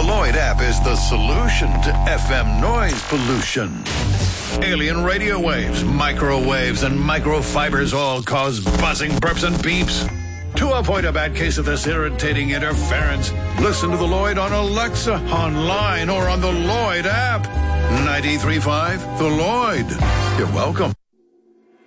Lloyd app is the solution to FM noise pollution. Alien radio waves, microwaves, and microfibers all cause buzzing, burps, and beeps. To avoid a bad case of this irritating interference, listen to the Lloyd on Alexa, online, or on the Lloyd app. 93.5 The Lloyd. You're welcome.